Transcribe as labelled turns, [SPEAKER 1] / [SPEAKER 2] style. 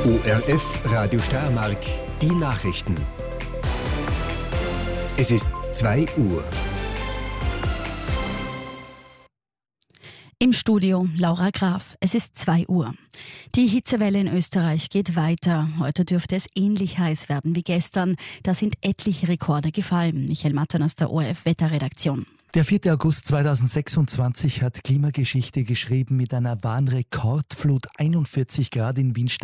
[SPEAKER 1] ORF Radio Steiermark, die Nachrichten. Es ist 2 Uhr.
[SPEAKER 2] Im Studio Laura Graf. Es ist 2 Uhr. Die Hitzewelle in Österreich geht weiter. Heute dürfte es ähnlich heiß werden wie gestern. Da sind etliche Rekorde gefallen. Michael Mattern aus der ORF-Wetterredaktion.
[SPEAKER 3] Der 4. August 2026 hat Klimageschichte geschrieben mit einer wahren Rekordflut, 41 Grad in Wien.